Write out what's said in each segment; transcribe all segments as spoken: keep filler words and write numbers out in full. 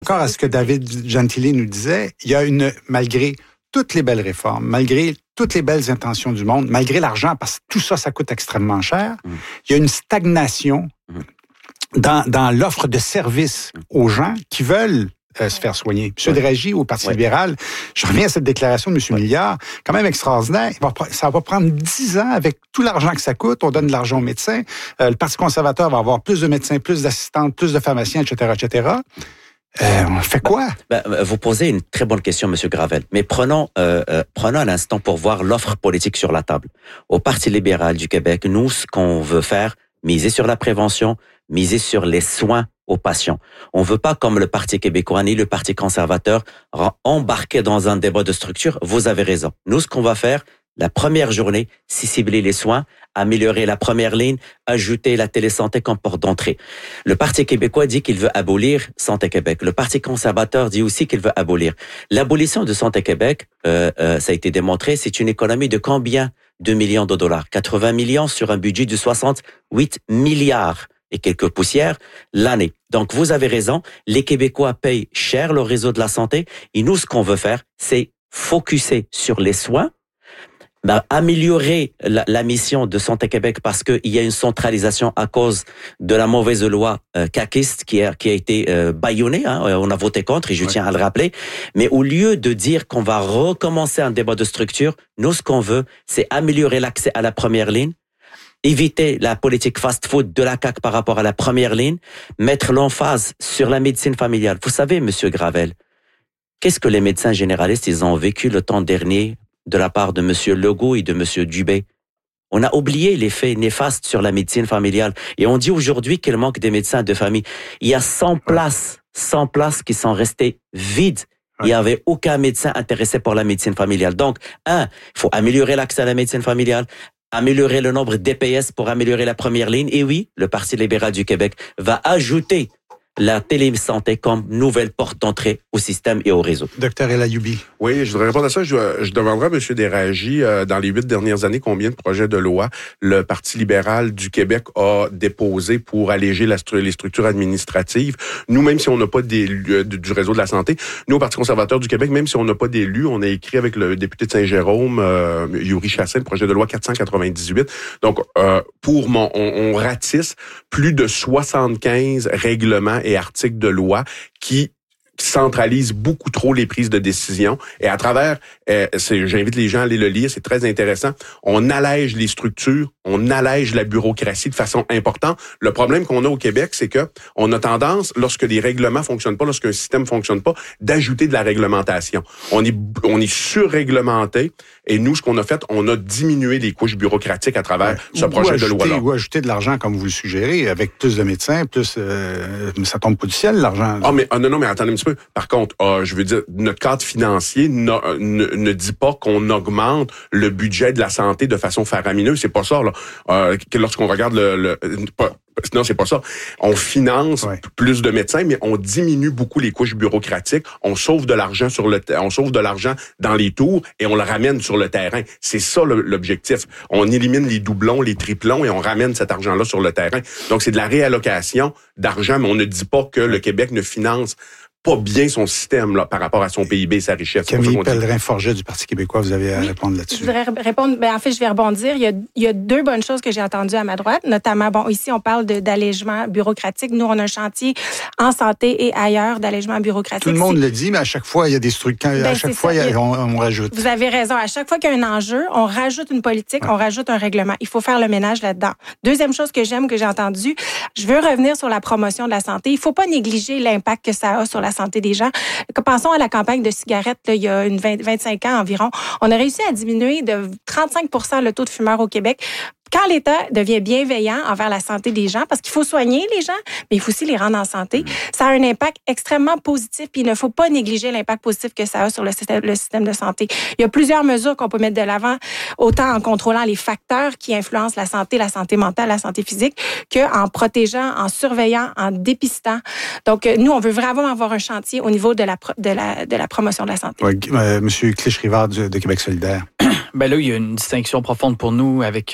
Encore à ce que David Gentili nous disait, il y a une, malgré toutes les belles réformes, malgré toutes les belles intentions du monde, malgré l'argent, parce que tout ça, ça coûte extrêmement cher, mmh. il y a une stagnation mmh. dans, dans l'offre de services aux gens qui veulent euh, se faire soigner. M. ouais. Draghi, au Parti ouais. libéral, je reviens à cette déclaration de M. Ouais. Milliard, quand même extraordinaire. Va, ça va prendre dix ans avec tout l'argent que ça coûte. On donne de l'argent aux médecins. Euh, le Parti conservateur va avoir plus de médecins, plus d'assistantes, plus de pharmaciens, et cetera, et cetera. Euh, on fait quoi? Ben, ben, vous posez une très bonne question, Monsieur Gravel. Mais prenons, euh, euh, prenons un instant pour voir l'offre politique sur la table. Au Parti libéral du Québec, nous, ce qu'on veut faire, miser sur la prévention, miser sur les soins aux patients. On veut pas, comme le Parti québécois ni le Parti conservateur, embarquer dans un débat de structure. Vous avez raison. Nous, ce qu'on va faire, la première journée, c'est cibler les soins, améliorer la première ligne, ajouter la télésanté comme porte d'entrée. Le Parti québécois dit qu'il veut abolir Santé Québec. Le Parti conservateur dit aussi qu'il veut abolir. L'abolition de Santé Québec, euh, euh, ça a été démontré, c'est une économie de combien de millions de dollars? quatre-vingts millions sur un budget de soixante-huit milliards et quelques poussières l'année. Donc, vous avez raison, les Québécois payent cher le réseau de la santé et nous, ce qu'on veut faire, c'est focuser sur les soins, Ben, améliorer la, la mission de Santé Québec parce qu'il y a une centralisation à cause de la mauvaise loi euh, caquiste qui a, qui a été euh, bâillonnée. Hein, on a voté contre et je ouais. tiens à le rappeler. Mais au lieu de dire qu'on va recommencer un débat de structure, nous, ce qu'on veut, c'est améliorer l'accès à la première ligne, éviter la politique fast-food de la C A Q par rapport à la première ligne, mettre l'emphase sur la médecine familiale. Vous savez, Monsieur Gravel, qu'est-ce que les médecins généralistes ils ont vécu le temps dernier de la part de M. Legault et de M. Dubé? On a oublié les faits néfastes sur la médecine familiale. Et on dit aujourd'hui qu'il manque des médecins de famille. Il y a cent places, cent places qui sont restées vides. Il n'y avait aucun médecin intéressé pour la médecine familiale. Donc, un, il faut améliorer l'accès à la médecine familiale, améliorer le nombre d'E P S pour améliorer la première ligne. Et oui, le Parti libéral du Québec va ajouter la télésanté comme nouvelle porte d'entrée au système et au réseau. Docteur El Ayoubi. Oui, je voudrais répondre à ça. Je, je demanderai à M. Déragi, euh, dans les huit dernières années, combien de projets de loi le Parti libéral du Québec a déposé pour alléger la stru- les structures administratives. Nous, même si on n'a pas d'élus euh, du réseau de la santé, nous, au Parti conservateur du Québec, même si on n'a pas d'élus, on a écrit avec le député de Saint-Jérôme, euh, Yuri Chassin, le projet de loi quatre cent quatre-vingt-dix-huit. Donc, euh, pour mon, on, on ratisse plus de soixante-quinze règlements et articles de loi qui centralise beaucoup trop les prises de décision. Et à travers, euh, c'est, j'invite les gens à aller le lire, c'est très intéressant. On allège les structures, on allège la bureaucratie de façon importante. Le problème qu'on a au Québec, c'est que on a tendance, lorsque les règlements fonctionnent pas, lorsqu'un système fonctionne pas, d'ajouter de la réglementation. On est, on est surréglementé. Et nous, ce qu'on a fait, on a diminué les couches bureaucratiques à travers ouais. ce ou projet ajouter, de loi-là. Ou ajouter de l'argent, comme vous le suggérez, avec plus de médecins, plus, euh, ça tombe pas du ciel, l'argent. Ah, mais, ah, non, non, mais attendez un petit peu. Par contre, euh, je veux dire, notre cadre financier ne, ne, ne dit pas qu'on augmente le budget de la santé de façon faramineuse. C'est pas ça, là. Euh, que lorsqu'on regarde le... le pas, non, c'est pas ça. On finance ouais. plus de médecins, mais on diminue beaucoup les couches bureaucratiques. On sauve de l'argent sur le, on sauve de l'argent dans les tours et on le ramène sur le terrain. C'est ça le, l'objectif. On élimine les doublons, les triplons et on ramène cet argent-là sur le terrain. Donc c'est de la réallocation d'argent, mais on ne dit pas que le Québec ne finance pas bien son système là par rapport à son P I B et sa richesse. Camille Pellerin-Forget du Parti québécois, vous avez à oui, répondre là-dessus. Je voudrais répondre, ben en fait, je vais rebondir. Il y a, il y a deux bonnes choses que j'ai entendues à ma droite, notamment, bon, ici, on parle de, d'allègement bureaucratique. Nous, on a un chantier en santé et ailleurs d'allègement bureaucratique. Tout le monde le dit, mais à chaque fois, il y a des structures, ben, à chaque fois, ça, il y a, on, on rajoute. Vous avez raison. À chaque fois qu'il y a un enjeu, on rajoute une politique, ouais. on rajoute un règlement. Il faut faire le ménage là-dedans. Deuxième chose que j'aime, que j'ai entendue, je veux revenir sur la promotion de la santé. Il faut pas négliger l'impact que ça a sur la santé des gens. Pensons à la campagne de cigarettes, là, il y a une vingt, vingt-cinq ans environ. On a réussi à diminuer de trente-cinq pour cent le taux de fumeurs au Québec. Quand l'État devient bienveillant envers la santé des gens, parce qu'il faut soigner les gens, mais il faut aussi les rendre en santé, ça a un impact extrêmement positif, puis il ne faut pas négliger l'impact positif que ça a sur le système, le système de santé. Il y a plusieurs mesures qu'on peut mettre de l'avant, autant en contrôlant les facteurs qui influencent la santé, la santé mentale, la santé physique, qu'en protégeant, en surveillant, en dépistant. Donc, nous, on veut vraiment avoir un chantier au niveau de la, de la, de la promotion de la santé. Oui, euh, M. Clich-Rivard de, de Québec solidaire. Ben là, il y a une distinction profonde pour nous avec euh, certains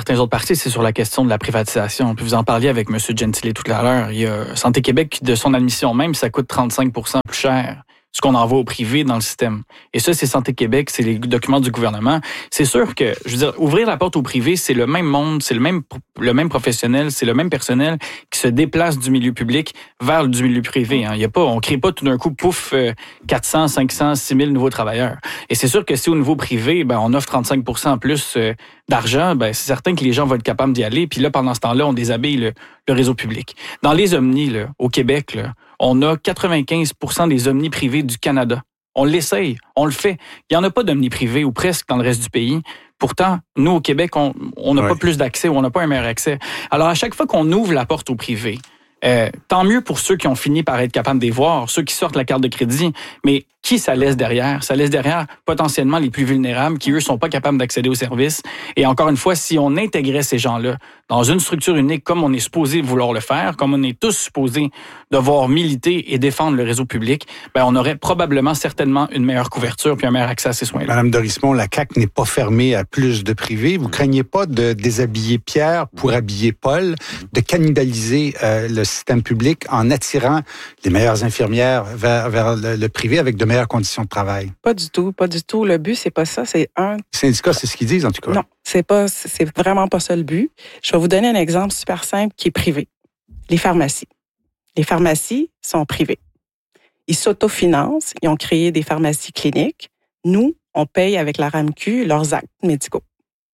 certains autres partis, c'est sur la question de la privatisation. Puis vous en parliez avec M. Gentile tout à l'heure. Il y a Santé Québec, de son admission même, ça coûte trente-cinq pour cent plus cher ce qu'on envoie au privé dans le système. Et ça, c'est Santé Québec, c'est les documents du gouvernement. C'est sûr que, je veux dire, ouvrir la porte au privé, c'est le même monde, c'est le même le même professionnel, c'est le même personnel qui se déplace du milieu public vers du milieu privé. Hein. Il y a pas, on crée pas tout d'un coup, pouf, quatre cents, cinq cents, six mille nouveaux travailleurs. Et c'est sûr que si au niveau privé, ben, on offre trente-cinq pour cent en plus d'argent, ben, c'est certain que les gens vont être capables d'y aller. Puis là, pendant ce temps-là, on déshabille le, le réseau public. Dans les omnis, là, au Québec, là, on a quatre-vingt-quinze pour cent des omnis privés du Canada. On l'essaye, on le fait. Il n'y en a pas d'omnis privés ou presque dans le reste du pays. Pourtant, nous, au Québec, on on n'a ouais. pas plus d'accès ou on n'a pas un meilleur accès. Alors, à chaque fois qu'on ouvre la porte au privé, euh, tant mieux pour ceux qui ont fini par être capables de les voir, ceux qui sortent la carte de crédit, mais qui ça laisse derrière? Ça laisse derrière potentiellement les plus vulnérables qui, eux, sont pas capables d'accéder aux services. Et encore une fois, si on intégrait ces gens-là dans une structure unique comme on est supposé vouloir le faire, comme on est tous supposés devoir militer et défendre le réseau public, ben on aurait probablement, certainement, une meilleure couverture puis un meilleur accès à ces soins-là. Madame Dorismont, la C A Q n'est pas fermée à plus de privés. Vous craignez pas de déshabiller Pierre pour habiller Paul, de cannibaliser euh, le système public en attirant les meilleures infirmières vers, vers le, le privé avec de meilleures conditions de travail? Pas du tout, pas du tout. Le but, c'est pas ça. C'est un... Les syndicats, c'est ce qu'ils disent, en tout cas. Non, c'est pas, c'est vraiment pas ça le but. Je vais vous donner un exemple super simple qui est privé. Les pharmacies. Les pharmacies sont privées. Ils s'autofinancent, ils ont créé des pharmacies cliniques. Nous, on paye avec la R A M Q leurs actes médicaux.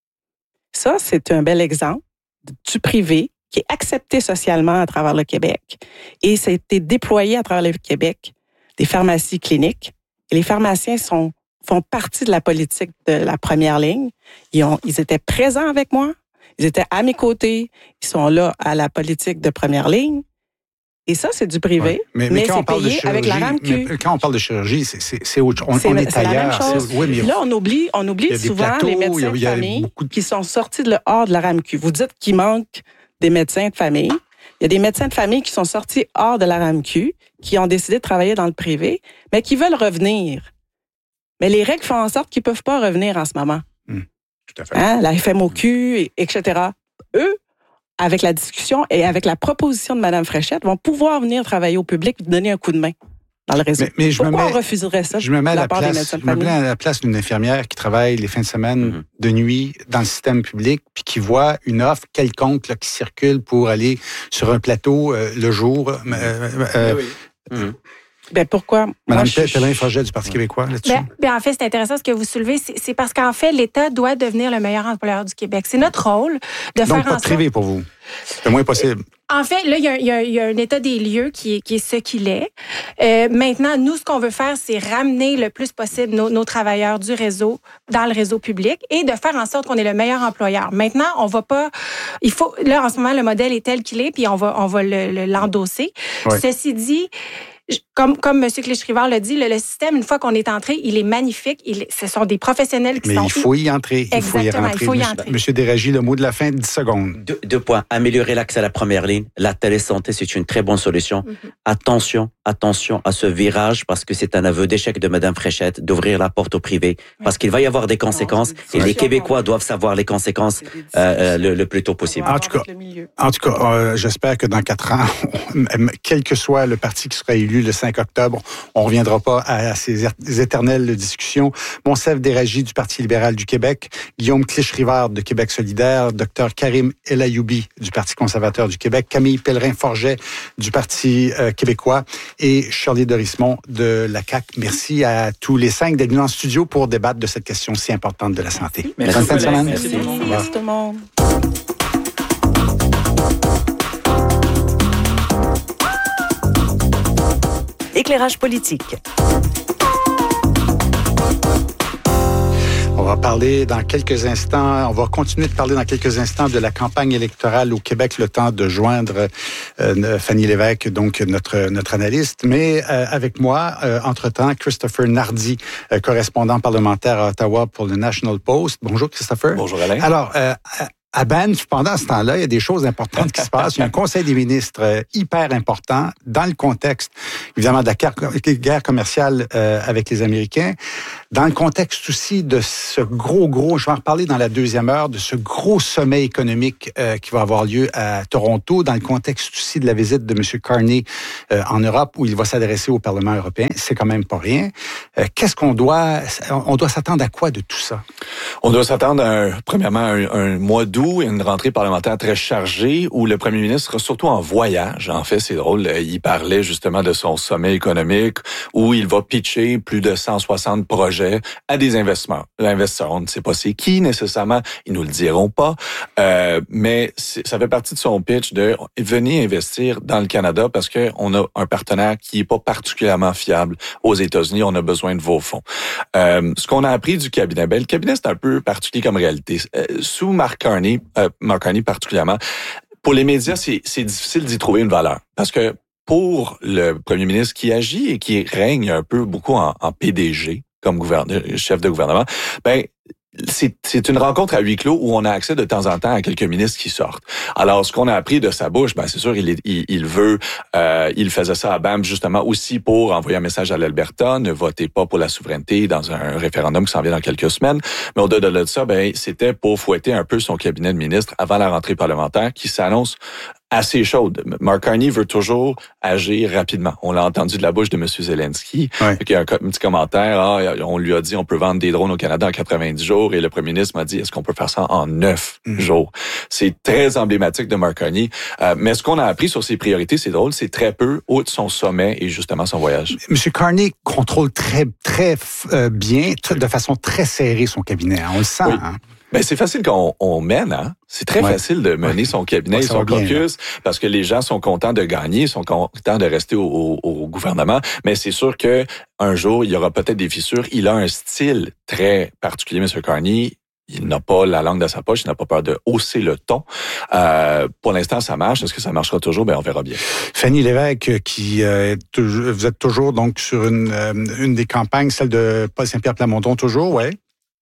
Ça, c'est un bel exemple du privé qui est accepté socialement à travers le Québec et ça a été déployé à travers le Québec, des pharmacies cliniques. Et les pharmaciens sont, font partie de la politique de la première ligne. Ils, ont, ils étaient présents avec moi, ils étaient à mes côtés, ils sont là à la politique de première ligne. Et ça, c'est du privé, ouais. mais, mais, mais c'est payé avec la R A M Q. Mais quand on parle de chirurgie, c'est, c'est, c'est autre chose. On, c'est, on est, c'est ailleurs. La même chose. Oui, mais là, on oublie, on oublie souvent plateaux, les médecins de famille de... qui sont sortis de hors de la R A M Q. Vous dites qu'il manque des médecins de famille. Il y a des médecins de famille qui sont sortis hors de la R A M Q, qui ont décidé de travailler dans le privé, mais qui veulent revenir. Mais les règles font en sorte qu'ils ne peuvent pas revenir en ce moment. Mmh, tout à fait. Hein? La F M O Q, et cetera. Eux, avec la discussion et avec la proposition de Mme Fréchette, vont pouvoir venir travailler au public et donner un coup de main dans le réseau. Mais, mais je Pourquoi me mets, on refuserait ça je me mets de à la la part place, des médecins de je me famille? mets à la place d'une infirmière qui travaille les fins de semaine, mm-hmm. de nuit, dans le système public, puis qui voit une offre quelconque là, qui circule pour aller sur un plateau euh, le jour. Euh, euh, oui. Mm-hmm. Ben pourquoi? Madame Pellerin-Forget du Parti québécois, là-dessus. Ben, ben en fait, c'est intéressant ce que vous soulevez. C'est, c'est parce qu'en fait, l'État doit devenir le meilleur employeur du Québec. C'est notre rôle de Donc, faire en sorte... Donc, pas privé pour vous. C'est le moins possible. En fait, là, il y a, y a, y a un état des lieux qui est, qui est ce qu'il est. Euh, maintenant, nous, ce qu'on veut faire, c'est ramener le plus possible nos, nos travailleurs du réseau dans le réseau public et de faire en sorte qu'on est le meilleur employeur. Maintenant, on va pas... Il faut... Là, en ce moment, le modèle est tel qu'il est, puis on va, on va le, le, l'endosser. Ouais. Ceci dit... Comme, comme M. Cléch-Rivard l'a dit, le, le système, une fois qu'on est entré, il est magnifique. Il, ce sont des professionnels qui Mais sont... Mais il faut y entrer. Il faut y rentrer. Il faut y entrer. Monsieur Déragi, le mot de la fin, dix secondes. Deux, deux points. Améliorer l'accès à la première ligne. La télésanté, c'est une très bonne solution. Mm-hmm. Attention, attention à ce virage, parce que c'est un aveu d'échec de Mme Fréchette d'ouvrir la porte au privé. Oui. Parce qu'il va y avoir des conséquences non, et les Québécois doivent savoir les conséquences euh, le, le plus tôt possible. En tout cas, en tout cas euh, j'espère que dans quatre ans, quel que soit le parti qui sera élu le cinq octobre, on ne reviendra pas à ces éternelles discussions. Monsef Déragi du Parti libéral du Québec, Guillaume Cléch-Rivard de Québec solidaire, Dr Karim El Ayoubi du Parti conservateur du Québec, Camille Pellerin-Forget du Parti euh, québécois et Shirley Dorismont de la C A Q. Merci à tous les cinq d'être venus en studio pour débattre de cette question si importante de la santé. Merci. Bonne fin de semaine. Merci. Merci. Merci tout le monde. Éclairage politique. On va parler dans quelques instants, on va continuer de parler dans quelques instants de la campagne électorale au Québec, le temps de joindre euh, Fanny Lévesque, donc notre notre analyste. Mais euh, avec moi, euh, entre-temps, Christopher Nardi, euh, correspondant parlementaire à Ottawa pour le National Post. Bonjour Christopher. Bonjour Alain. Alors, euh, À Banff, pendant ce temps-là, il y a des choses importantes qui se passent. Il y a un conseil des ministres euh, hyper important dans le contexte, évidemment, de la guerre, guerre commerciale euh, avec les Américains, dans le contexte aussi de ce gros, gros, je vais en reparler dans la deuxième heure, de ce gros sommet économique euh, qui va avoir lieu à Toronto, dans le contexte aussi de la visite de M. Carney euh, en Europe, où il va s'adresser au Parlement européen. C'est quand même pas rien. Euh, qu'est-ce qu'on doit, on doit s'attendre à quoi de tout ça? On doit s'attendre à, un, premièrement, à un, un mois d'août, une rentrée parlementaire très chargée où le premier ministre sera surtout en voyage. En fait, c'est drôle, il parlait justement de son sommet économique où il va pitcher plus de cent soixante projets à des investisseurs. L'investisseur, on ne sait pas c'est qui nécessairement, ils nous le diront pas, euh, mais ça fait partie de son pitch de venir investir dans le Canada parce que on a un partenaire qui est pas particulièrement fiable aux États-Unis. On a besoin de vos fonds. Euh, ce qu'on a appris du cabinet, ben, le cabinet c'est un peu particulier comme réalité. Euh, sous Mark Carney, Euh, Mark Carney particulièrement, pour les médias, c'est, c'est difficile d'y trouver une valeur. Parce que pour le premier ministre qui agit et qui règne un peu beaucoup en, en P D G, comme gouverneur, chef de gouvernement, ben c'est, c'est une rencontre à huis clos où on a accès de temps en temps à quelques ministres qui sortent. Alors, ce qu'on a appris de sa bouche, ben c'est sûr, il, il, il veut, euh, il faisait ça à Banff justement aussi pour envoyer un message à l'Alberta, ne votez pas pour la souveraineté dans un référendum qui s'en vient dans quelques semaines. Mais au-delà de ça, ben c'était pour fouetter un peu son cabinet de ministres avant la rentrée parlementaire qui s'annonce assez chaude. Mark Carney veut toujours agir rapidement. On l'a entendu de la bouche de M. Zelensky, ouais. qui a un, un petit commentaire, ah, on lui a dit on peut vendre des drones au Canada en quatre-vingt-dix jours, et le premier ministre m'a dit est-ce qu'on peut faire ça en neuf mmh. jours? C'est très emblématique de Mark Carney. Euh, mais ce qu'on a appris sur ses priorités, c'est drôle, c'est très peu, outre son sommet et justement son voyage. M. Carney contrôle très, très euh, bien, de façon très serrée son cabinet. On le sent, oui. hein? Ben c'est facile qu'on on mène, hein. C'est très ouais. facile de mener ouais. son cabinet ouais, et son caucus parce que les gens sont contents de gagner, sont contents de rester au, au, au gouvernement. Mais c'est sûr que un jour il y aura peut-être des fissures. Il a un style très particulier, M. Carney. Il n'a pas la langue dans sa poche, il n'a pas peur de hausser le ton. Euh, pour l'instant, ça marche. Est-ce que ça marchera toujours? Ben, on verra bien. Fanny Lévesque, qui euh, vous êtes toujours donc sur une, euh, une des campagnes, celle de Paul Saint-Pierre Plamondon, toujours, ouais.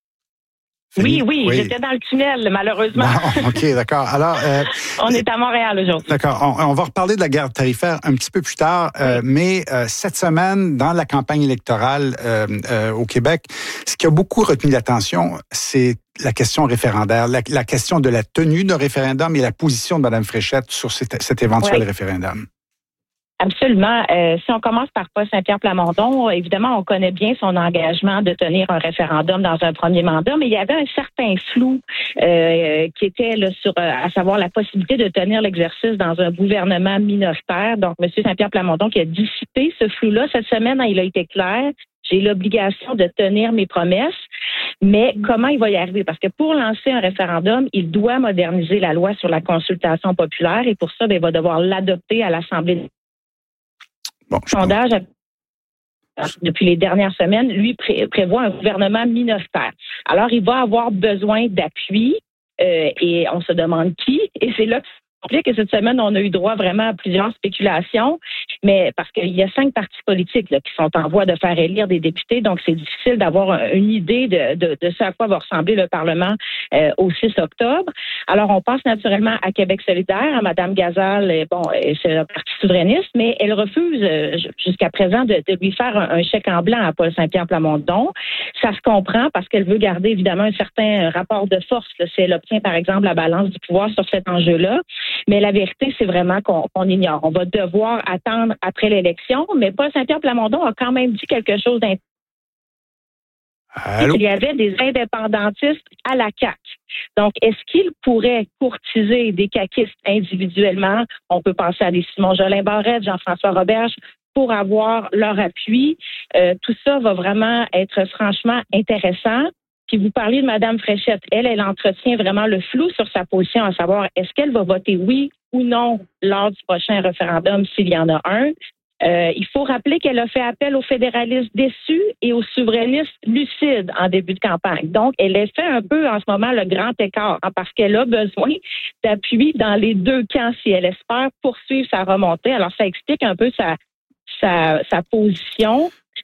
Oui, oui, oui, j'étais dans le tunnel, malheureusement. Bon, OK, d'accord. Alors, euh, on est à Montréal aujourd'hui. D'accord. On, on va reparler de la guerre tarifaire un petit peu plus tard, oui. euh, mais euh, cette semaine, dans la campagne électorale euh, euh, au Québec, ce qui a beaucoup retenu l'attention, c'est la question référendaire, la, la question de la tenue de référendum et la position de Mme Fréchette sur cet, cet éventuel oui. référendum. Absolument. Euh, si on commence par Paul Saint-Pierre Plamondon, évidemment, on connaît bien son engagement de tenir un référendum dans un premier mandat, mais il y avait un certain flou euh, qui était là, sur, euh, à savoir la possibilité de tenir l'exercice dans un gouvernement minoritaire. Donc, M. Saint-Pierre Plamondon qui a dissipé ce flou-là. Cette semaine, il a été clair. J'ai l'obligation de tenir mes promesses, mais comment il va y arriver? Parce que pour lancer un référendum, il doit moderniser la loi sur la consultation populaire et pour ça, bien, il va devoir l'adopter à l'Assemblée. Bon, le sondage, depuis les dernières semaines, lui pré- prévoit un gouvernement minoritaire. Alors, il va avoir besoin d'appui euh, et on se demande qui. Et c'est là que c'est compliqué. Et cette semaine, on a eu droit vraiment à plusieurs spéculations, mais parce qu'il y a cinq partis politiques là, qui sont en voie de faire élire des députés, donc c'est difficile d'avoir une idée de, de, de ce à quoi va ressembler le Parlement euh, au six octobre. Alors, on pense naturellement à Québec solidaire, à Mme Gazal, et bon, c'est le Parti souverainiste, mais elle refuse euh, jusqu'à présent de, de lui faire un, un chèque en blanc à Paul Saint-Pierre Plamondon. Ça se comprend parce qu'elle veut garder évidemment un certain rapport de force là, si elle obtient par exemple la balance du pouvoir sur cet enjeu-là. Mais la vérité, c'est vraiment qu'on, qu'on ignore. On va devoir attendre après l'élection, mais Paul Saint-Pierre Plamondon a quand même dit quelque chose d'intéressant. Il y avait des indépendantistes à la C A Q. Donc, est-ce qu'il pourrait courtiser des caquistes individuellement? On peut penser à des Simon Jolin Barrette, Jean-François Roberge, pour avoir leur appui. Euh, tout ça va vraiment être franchement intéressant. Puis vous parliez de Mme Fréchette. Elle, elle entretient vraiment le flou sur sa position, à savoir est-ce qu'elle va voter oui ou non lors du prochain référendum s'il y en a un. Euh, il faut rappeler qu'elle a fait appel aux fédéralistes déçus et aux souverainistes lucides en début de campagne. Donc, elle a fait un peu en ce moment le grand écart hein, parce qu'elle a besoin d'appui dans les deux camps si elle espère poursuivre sa remontée. Alors, ça explique un peu sa, sa, sa position.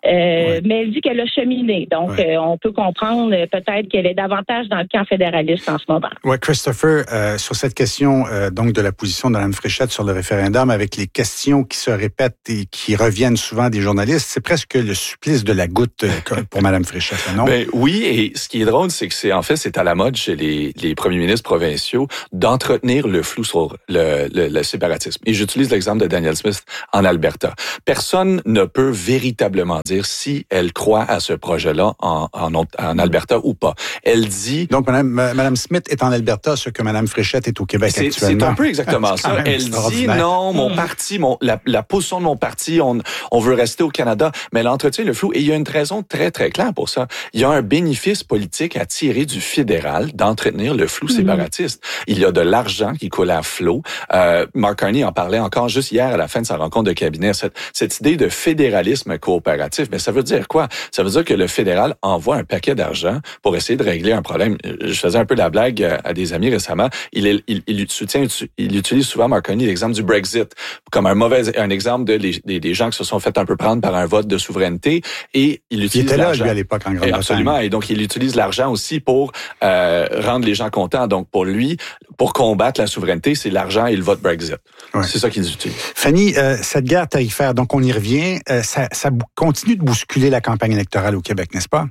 ouais. mais elle dit qu'elle a cheminé. Donc, ouais. euh, on peut comprendre euh, peut-être qu'elle est davantage dans le camp fédéraliste en ce moment. Oui, Christopher, euh, sur cette question euh, donc de la position de Mme Fréchette sur le référendum, avec les questions qui se répètent et qui reviennent souvent des journalistes, c'est presque le supplice de la goutte pour Mme Fréchette, non? Ben, oui, et ce qui est drôle, c'est que c'est en fait, c'est à la mode chez les, les premiers ministres provinciaux d'entretenir le flou sur le, le, le séparatisme. Et j'utilise l'exemple de Danielle Smith en Alberta. Personne ne peut véritablement dire si elle croit à ce projet-là en, en, en Alberta ou pas. Elle dit... Donc, Mme, Mme Smith est en Alberta, ce que Mme Fréchette est au Québec c'est, actuellement. C'est un peu exactement ça. Elle dit non, mon parti, mon, la, la position de mon parti, on, on veut rester au Canada, mais elle entretient le flou. Et il y a une raison très, très claire pour ça. Il y a un bénéfice politique à tirer du fédéral d'entretenir le flou mmh. séparatiste. Il y a de l'argent qui coule à flot. Euh, Mark Carney en parlait encore juste hier à la fin de sa rencontre de cabinet. Cette, cette idée de fédéralisme coopératif, mais ça veut dire quoi? Ça veut dire que le fédéral envoie un paquet d'argent pour essayer de régler un problème. Je faisais un peu la blague à des amis récemment. Il, il, il soutient, il utilise souvent, Mark Carney, l'exemple du Brexit comme un mauvais, un exemple de les, des, des gens qui se sont fait un peu prendre par un vote de souveraineté et il utilise il était l'argent. là, lui, à l'époque, en Grande-Bretagne. Absolument. Et donc, il utilise l'argent aussi pour euh, rendre les gens contents. Donc, pour lui, pour combattre la souveraineté, c'est l'argent et le vote Brexit. Ouais. C'est ça qu'ils utilisent. Fanny, euh, cette guerre tarifaire, donc on y revient, euh, ça, ça continue de bousculer la campagne électorale au Québec, n'est-ce pas?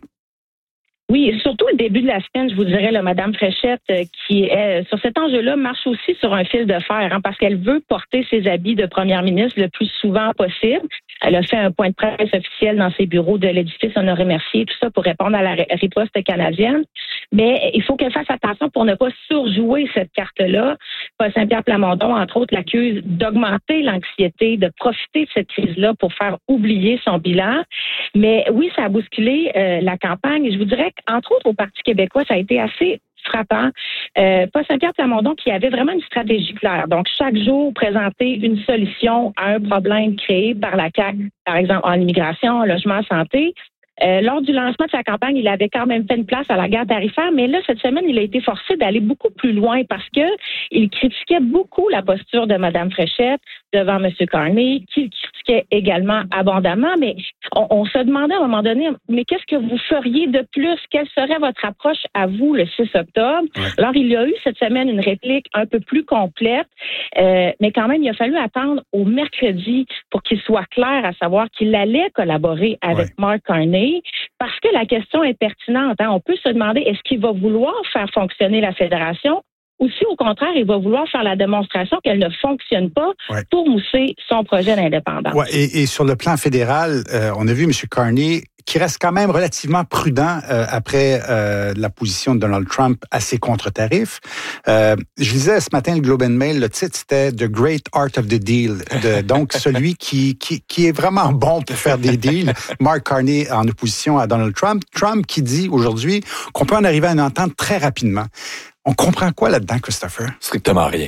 Oui, surtout au début de la semaine, je vous dirais, là, Mme Fréchette, euh, qui est sur cet enjeu-là, marche aussi sur un fil de fer, hein, parce qu'elle veut porter ses habits de première ministre le plus souvent possible. Elle a fait un point de presse officiel dans ses bureaux de l'édifice Honoré Mercier, tout ça pour répondre à la riposte canadienne. Mais il faut qu'elle fasse attention pour ne pas surjouer cette carte-là. Paul Saint-Pierre Plamondon, entre autres, l'accuse d'augmenter l'anxiété, de profiter de cette crise-là pour faire oublier son bilan. Mais oui, ça a bousculé euh, la campagne. Et je vous dirais qu'entre autres, au Parti québécois, ça a été assez frappant. Euh, Paul Saint-Pierre Plamondon qui avait vraiment une stratégie claire. Donc, chaque jour, présenter une solution à un problème créé par la C A Q, par exemple en immigration, en logement, santé. Euh, lors du lancement de sa campagne, il avait quand même fait une place à la guerre tarifaire, mais là, cette semaine, il a été forcé d'aller beaucoup plus loin parce que il critiquait beaucoup la posture de Mme Fréchette devant M. Carney, qu'il critiquait également abondamment, mais on, on se demandait à un moment donné, mais qu'est-ce que vous feriez de plus? Quelle serait votre approche à vous le six octobre? Ouais. Alors, il y a eu cette semaine une réplique un peu plus complète, euh, mais quand même, il a fallu attendre au mercredi pour qu'il soit clair à savoir qu'il allait collaborer avec ouais. Mark Carney. Parce que la question est pertinente. Hein? On peut se demander, est-ce qu'il va vouloir faire fonctionner la fédération ou si, au contraire, il va vouloir faire la démonstration qu'elle ne fonctionne pas ouais. pour mousser son projet d'indépendance. Ouais, et, et sur le plan fédéral, euh, on a vu M. Carney qui reste quand même relativement prudent euh, après euh, la position de Donald Trump à ses contre-tarifs. Euh, je lisais ce matin le Globe and Mail, le titre c'était « The Great Art of the Deal », de, donc celui qui, qui, qui est vraiment bon pour faire des deals. Mark Carney en opposition à Donald Trump. Trump qui dit aujourd'hui qu'on peut en arriver à une entente très rapidement. On comprend quoi là-dedans, Christopher? Strictement rien.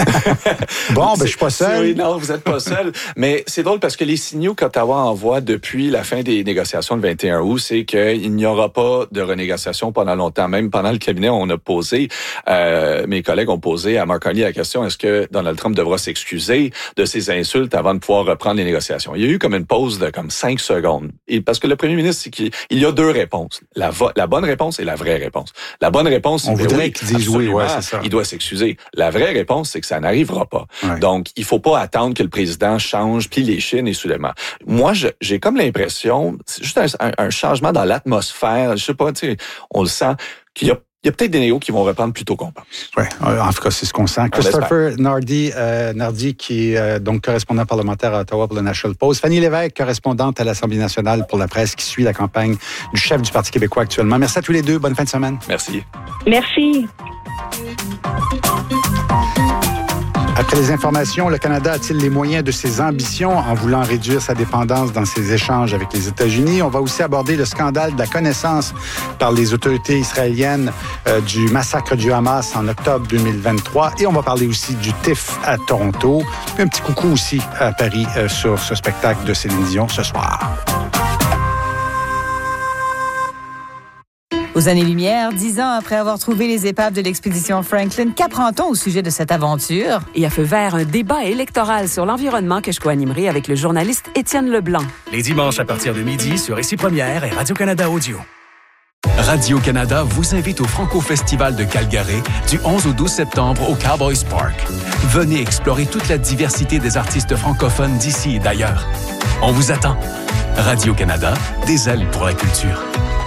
Bon, ben je suis pas seul. Oui, non, vous êtes pas seul. Mais c'est drôle parce que les signaux qu'Ottawa envoie depuis la fin des négociations le vingt et un août, c'est qu'il n'y aura pas de renégociation pendant longtemps. Même pendant le cabinet, on a posé, euh, mes collègues ont posé à Mark Carney la question, est-ce que Donald Trump devra s'excuser de ses insultes avant de pouvoir reprendre les négociations? Il y a eu comme une pause de comme cinq secondes. Et parce que le premier ministre, c'est qu'il il y a deux réponses. La, vo- la bonne réponse et la vraie réponse. La bonne réponse, c'est on voudrait oui, qu'il dise oui, ouais, c'est ça. Il doit s'excuser. La vraie réponse, c'est que ça n'arrivera pas. Ouais. Donc, il faut pas attendre que le président change, plie les chines et soulèvement. Moi, je, j'ai comme l'impression, c'est juste un, un, un changement dans l'atmosphère. Je sais pas, tu sais, on le sent qu'il y a Il y a peut-être des négos qui vont reprendre plus tôt qu'on pense. Oui, en tout cas, c'est ce qu'on sent. Christopher Nardi, euh, Nardi, qui est euh, donc correspondant parlementaire à Ottawa pour le National Post. Fanny Lévesque, correspondante à l'Assemblée nationale pour la presse, qui suit la campagne du chef du Parti québécois actuellement. Merci à tous les deux. Bonne fin de semaine. Merci. Merci. Après les informations, le Canada a-t-il les moyens de ses ambitions en voulant réduire sa dépendance dans ses échanges avec les États-Unis? On va aussi aborder le scandale de la connaissance par les autorités israéliennes euh, du massacre du Hamas en octobre deux mille vingt-trois. Et on va parler aussi du T I F à Toronto. Un petit coucou aussi à Paris euh, sur ce spectacle de Céline Dion ce soir. Aux années-lumière, dix ans après avoir trouvé les épaves de l'expédition Franklin, qu'apprend-on au sujet de cette aventure? Et à feu vert, un débat électoral sur l'environnement que je co-animerai avec le journaliste Étienne Leblanc. Les dimanches à partir de midi sur Ici Première et Radio-Canada Audio. Radio-Canada vous invite au Franco-Festival de Calgary du onze au douze septembre au Cowboys Park. Venez explorer toute la diversité des artistes francophones d'ici et d'ailleurs. On vous attend. Radio-Canada, des ailes pour la culture.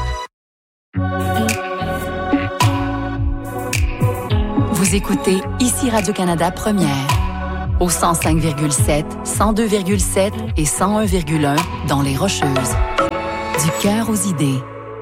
Vous écoutez Ici Radio-Canada Première. Au cent cinq virgule sept, cent deux virgule sept et cent un virgule un dans les Rocheuses. Du cœur aux idées.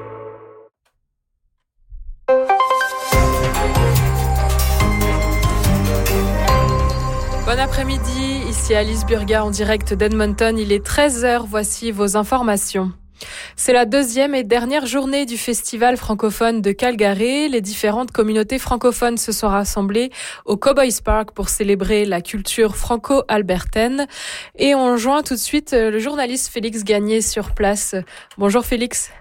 Bon après-midi, ici Alice Burga en direct d'Edmonton. Il est treize heures, voici vos informations. C'est la deuxième et dernière journée du Festival francophone de Calgary. Les différentes communautés francophones se sont rassemblées au Cowboys Park pour célébrer la culture franco-albertaine. Et on joint tout de suite le journaliste Félix Gagné sur place. Bonjour Félix.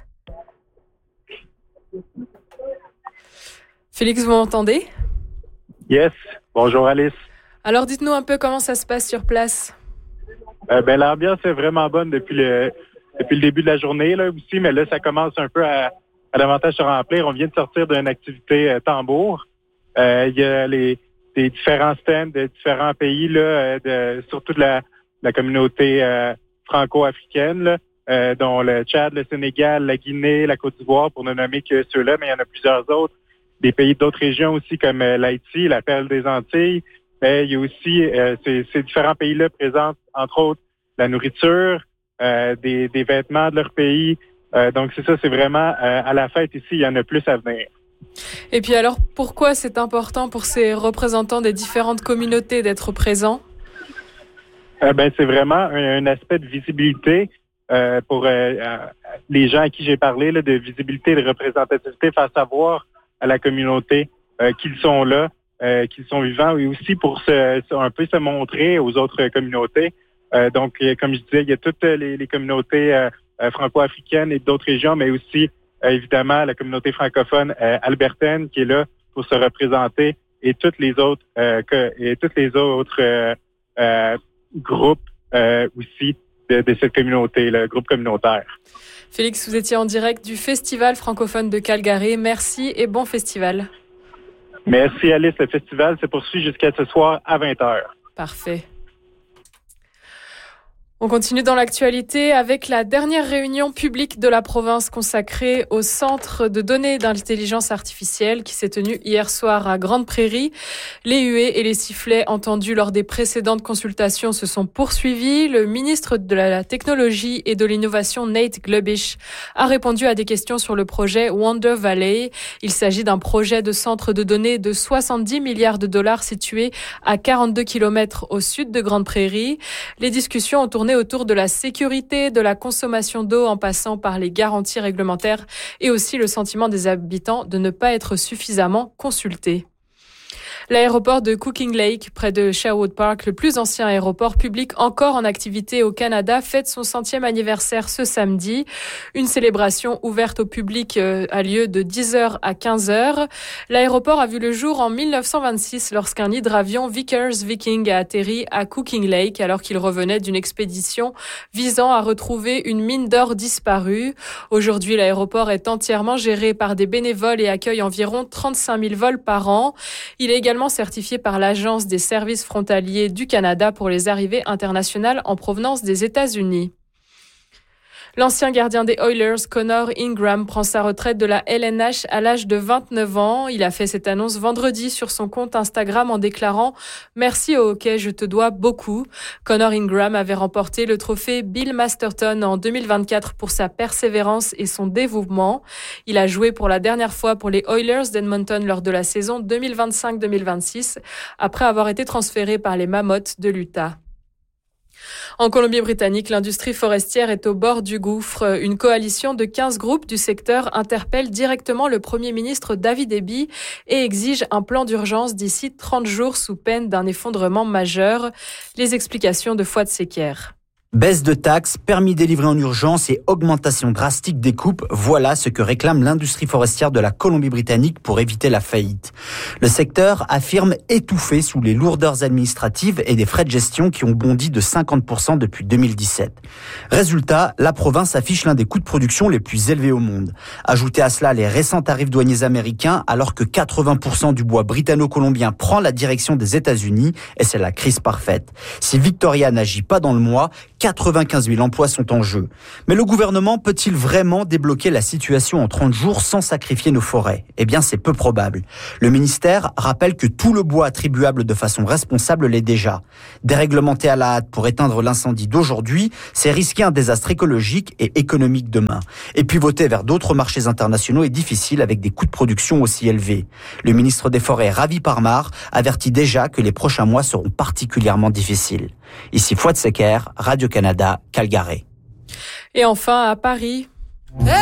Félix, vous m'entendez? Yes, bonjour Alice. Alors dites-nous un peu comment ça se passe sur place. Euh, ben, l'ambiance est vraiment bonne depuis le depuis le début de la journée là aussi, mais là ça commence un peu à, à davantage se remplir. On vient de sortir d'une activité euh, tambour. Euh, il y a les des différents stands de différents pays là, de, surtout de la, la communauté euh, franco-africaine, là, euh, dont le Tchad, le Sénégal, la Guinée, la Côte d'Ivoire, pour ne nommer que ceux-là, mais il y en a plusieurs autres. Des pays d'autres régions aussi comme euh, l'Haïti, la Perle des Antilles. Mais il y a aussi, euh, ces, ces différents pays-là présentent, entre autres, la nourriture, euh, des, des vêtements de leur pays. Euh, donc, c'est ça, c'est vraiment, euh, à la fête ici, il y en a plus à venir. Et puis alors, pourquoi c'est important pour ces représentants des différentes communautés d'être présents? Euh, ben, c'est vraiment un, un aspect de visibilité euh, pour euh, les gens à qui j'ai parlé, là, de visibilité, de représentativité, faire savoir à la communauté euh, qu'ils sont là. Euh, qu'ils sont vivants, et aussi pour se, un peu se montrer aux autres communautés. Euh, donc, comme je disais, il y a toutes les, les communautés euh, franco-africaines et d'autres régions, mais aussi, euh, évidemment, la communauté francophone euh, albertaine qui est là pour se représenter, et toutes les autres euh, que, et toutes les autres euh, euh, groupes euh, aussi de, de cette communauté, le groupe communautaire. Félix, vous étiez en direct du Festival francophone de Calgary. Merci et bon festival. Merci Alice, le festival se poursuit jusqu'à ce soir à vingt heures. Parfait. On continue dans l'actualité avec la dernière réunion publique de la province consacrée au Centre de données d'intelligence artificielle qui s'est tenue hier soir à Grande Prairie. Les huées et les sifflets entendus lors des précédentes consultations se sont poursuivis. Le ministre de la Technologie et de l'Innovation, Nate Glubish, a répondu à des questions sur le projet Wonder Valley. Il s'agit d'un projet de centre de données de soixante-dix milliards de dollars situé à quarante-deux kilomètres au sud de Grande Prairie. Les discussions ont tourné autour de la sécurité, de la consommation d'eau en passant par les garanties réglementaires et aussi le sentiment des habitants de ne pas être suffisamment consultés. L'aéroport de Cooking Lake, près de Sherwood Park, le plus ancien aéroport public encore en activité au Canada, fête son centième anniversaire ce samedi. Une célébration ouverte au public a lieu de dix heures à quinze heures. L'aéroport a vu le jour en mille neuf cent vingt-six lorsqu'un hydravion Vickers Viking a atterri à Cooking Lake alors qu'il revenait d'une expédition visant à retrouver une mine d'or disparue. Aujourd'hui, l'aéroport est entièrement géré par des bénévoles et accueille environ trente-cinq mille vols par an. Il est également certifié par l'Agence des services frontaliers du Canada pour les arrivées internationales en provenance des États-Unis. L'ancien gardien des Oilers, Connor Ingram, prend sa retraite de la L N H à l'âge de vingt-neuf ans. Il a fait cette annonce vendredi sur son compte Instagram en déclarant « Merci au hockey, je te dois beaucoup ». Connor Ingram avait remporté le trophée Bill Masterton en deux mille vingt-quatre pour sa persévérance et son dévouement. Il a joué pour la dernière fois pour les Oilers d'Edmonton lors de la saison deux mille vingt-cinq deux mille vingt-six, après avoir été transféré par les Mammoths de l'Utah. En Colombie-Britannique, l'industrie forestière est au bord du gouffre. Une coalition de quinze groupes du secteur interpelle directement le Premier ministre David Eby et exige un plan d'urgence d'ici trente jours sous peine d'un effondrement majeur. Les explications de Fouad Sekier. Baisse de taxes, permis délivrés en urgence et augmentation drastique des coupes, voilà ce que réclame l'industrie forestière de la Colombie-Britannique pour éviter la faillite. Le secteur affirme étouffer sous les lourdeurs administratives et des frais de gestion qui ont bondi de cinquante pour cent depuis deux mille dix-sept. Résultat, la province affiche l'un des coûts de production les plus élevés au monde. Ajoutez à cela les récents tarifs douaniers américains, alors que quatre-vingts pour cent du bois britanno-colombien prend la direction des États-Unis, et c'est la crise parfaite. Si Victoria n'agit pas dans le mois, quatre-vingt-quinze mille emplois sont en jeu. Mais le gouvernement peut-il vraiment débloquer la situation en trente jours sans sacrifier nos forêts ? Eh bien, c'est peu probable. Le ministère rappelle que tout le bois attribuable de façon responsable l'est déjà. Déréglementer à la hâte pour éteindre l'incendie d'aujourd'hui, c'est risquer un désastre écologique et économique demain. Et pivoter vers d'autres marchés internationaux est difficile avec des coûts de production aussi élevés. Le ministre des Forêts, Ravi Parmar, avertit déjà que les prochains mois seront particulièrement difficiles. Ici Fouad Secker, Radio-Canada, Calgary. Et enfin, à Paris...